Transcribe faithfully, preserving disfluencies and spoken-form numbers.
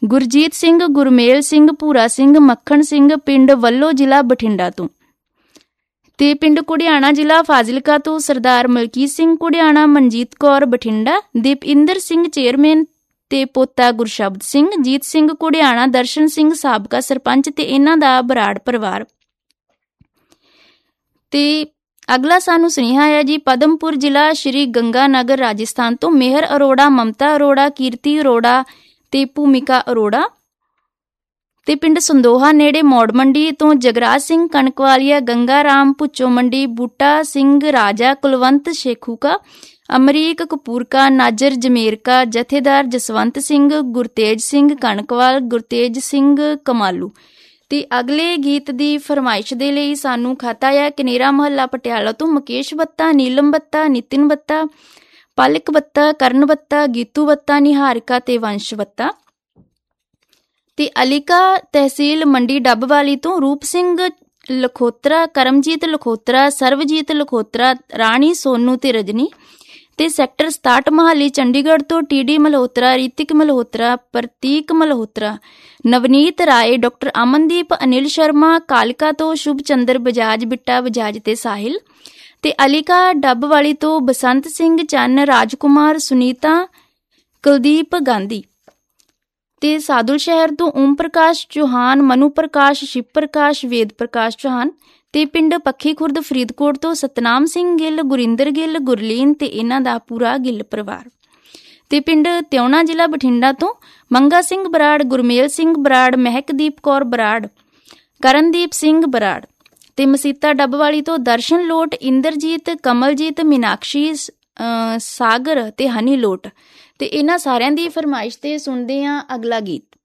ਗੁਰਜੀਤ ਸਿੰਘ, ਗੁਰਮੇਲ ਸਿੰਘ, ਭੂਰਾ ਸਿੰਘ, ਮੱਖਣ ਸਿੰਘ, ਪਿੰਡ ਵੱਲੋ, ਜ਼ਿਲ੍ਹਾ ਬਠਿੰਡਾ ਤੋਂ। ਤੇ ਪਿੰਡ ਕੁੜਿਆਣਾ, ਜ਼ਿਲ੍ਹਾ ਫਾਜ਼ਿਲਕਾ ਤੋਂ ਸਰਦਾਰ ਮਲਕੀਤ ਸਿੰਘ ਕੁੜਿਆਣਾ, ਮਨਜੀਤ ਕੌਰ ਬਠਿੰਡਾ, ਦੀਪਇੰਦਰ ਸਿੰਘ ਚੇਅਰਮੈਨ ਤੇ ਪੋਤਾ ਗੁਰਸ਼ਬਦ ਸਿੰਘ, ਜੀਤ ਸਿੰਘ ਕੁੜਿਆਣਾ, ਦਰਸ਼ਨ ਸਿੰਘ ਸਾਬਕਾ ਸਰਪੰਚ ਤੇ ਇਹਨਾਂ ਦਾ ਬਰਾੜ ਪਰਿਵਾਰ। ਤੇ ਅਗਲਾ ਸਾਨੂੰ ਸੁਨੇਹਾ ਹੈ ਜੀ ਪਦਮਪੁਰ, ਜ਼ਿਲ੍ਹਾ ਸ਼੍ਰੀ ਗੰਗਾ ਨਗਰ, ਰਾਜਸਥਾਨ ਤੋਂ ਮੇਹਰ ਅਰੋੜਾ, ਮਮਤਾ ਅਰੋੜਾ, ਕੀਰਤੀ ਅਰੋੜਾ ਤੇ ਭੂਮਿਕਾ ਅਰੋੜਾ। ਤੇ ਪਿੰਡ ਸੰਦੋਹਾ ਨੇੜੇ ਮੌੜ ਮੰਡੀ ਤੋਂ ਜਗਰਾਜ ਸਿੰਘ ਕਣਕਵਾਲੀਆ, ਗੰਗਾ ਰਾਮ ਭੁੱਚੋ ਮੰਡੀ, ਬੂਟਾ ਸਿੰਘ ਰਾਜਾ, ਕੁਲਵੰਤ ਸ਼ੇਖੂਕਾ, ਅਮਰੀਕ ਕਪੂਰਕਾ, ਨਾਜਰ ਜਮੇਰਕਾ, ਜਥੇਦਾਰ ਜਸਵੰਤ ਸਿੰਘ, ਗੁਰਤੇਜ ਸਿੰਘ ਕਣਕਵਾਲ, ਗੁਰਤੇਜ ਸਿੰਘ ਕਮਾਲੂ। ਤੇ ਅਗਲੇ ਗੀਤ ਦੀ ਫਰਮਾਇਸ਼ ਦੇ ਲਈ ਸਾਨੂੰ ਖਾਤਾ ਹੈ ਕਨੇਰਾ ਮੁਹੱਲਾ ਪਟਿਆਲਾ ਤੋਂ ਮੁਕੇਸ਼ ਬੱਤਾ, ਨੀਲਮ ਬੱਤਾ, ਨਿਤਿਨ ਬੱਤਾ, ਪਲਕ ਬੱਤਾ, ਕਰਨ ਬੱਤਾ, ਗੀਤੂ ਬੱਤਾ, ਨਿਹਾਰਿਕਾ ਤੇ ਵੰਸ਼ ਬੱਤਾ। ਤੇ ਅਲੀਕਾ ਤਹਿਸੀਲ ਮੰਡੀ ਡੱਬਵਾਲੀ ਤੋਂ ਰੂਪ ਸਿੰਘ ਲਖੋਤਰਾ, ਕਰਮਜੀਤ ਲਖੋਤਰਾ, ਸਰਵਜੀਤ ਲਖੋਤਰਾ, ਰਾਣੀ ਸੋਨੂ ਤੇ ਰਜਨੀ। ਤੇ ਸੈਕਟਰ ਸਤਾਹਠ ਮੋਹਾਲੀ ਚੰਡੀਗੜ੍ਹ ਤੋਂ ਟੀਡੀ ਮਲਹੋਤਰਾ, ਰੀਤਿਕ ਮਲਹੋਤਰਾ, ਪ੍ਰਤੀਕ ਮਲਹੋਤਰਾ, ਨਵਨੀਤ ਰਾਏ, ਡਾਕਟਰ ਅਮਨਦੀਪ, ਅਨਿਲ ਸ਼ਰਮਾ, ਕਾਲਕਾ ਤੋਂ ਸ਼ੁਭ ਚੰਦਰ ਬਜਾਜ, ਬਿੱਟਾ ਬਜਾਜ ਤੇ ਸਾਹਿਲ। ਤੇ ਅਲੀਕਾ ਡੱਬਵਾਲੀ ਤੋਂ ਬਸੰਤ ਸਿੰਘ ਚੰਨ, ਰਾਜਕੁਮਾਰ, ਸੁਨੀਤਾ, ਕੁਲਦੀਪ ਗਾਂਧੀ। ਤੇ ਸਾਦੁਲ ਸ਼ਹਿਰ ਤੋਂ ਓਮ ਪ੍ਰਕਾਸ਼ ਚੌਹਾਨ, ਮਨੂ ਪ੍ਰਕਾਸ਼, ਸ਼ਿਵ ਪ੍ਰਕਾਸ਼, ਵੇਦ ਪ੍ਰਕਾਸ਼ ਚੌਹਾਨ। ਤੇ ਪਿੰਡ ਪੱਖੀ ਖੁਰਦ ਫਰੀਦਕੋਟ ਤੋਂ ਸਤਨਾਮ ਸਿੰਘ ਗਿੱਲ, ਗੁਰਿੰਦਰ ਗਿੱਲ, ਗੁਰਲੀਨ ਤੇ ਇਹਨਾਂ ਦਾ ਪੂਰਾ ਗਿੱਲ ਪਰਿਵਾਰ। ਤੇ ਪਿੰਡ ਤਿਉਣਾ, ਜ਼ਿਲ੍ਹਾ ਬਠਿੰਡਾ ਤੋਂ ਮੰਗਾ ਸਿੰਘ ਬਰਾੜ, ਗੁਰਮੇਲ ਸਿੰਘ ਬਰਾੜ, ਮਹਿਕਦੀਪ ਕੌਰ ਬਰਾੜ, ਕਰਨਦੀਪ ਸਿੰਘ ਬਰਾੜ। ਤੇ ਮਸੀਤਾ ਡੱਬਵਾਲੀ ਤੋਂ ਦਰਸ਼ਨ ਲੋਟ, ਇੰਦਰਜੀਤ, ਕਮਲਜੀਤ, ਮੀਨਾਕਸ਼ੀ, ਸਾਗਰ ਤੇ ਹਨੀ ਲੋਟ। ਤੇ ਇਹਨਾਂ ਸਾਰਿਆਂ ਦੀ ਫਰਮਾਇਸ਼ ਤੇ ਸੁਣਦੇ ਹਾਂ ਅਗਲਾ ਗੀਤ।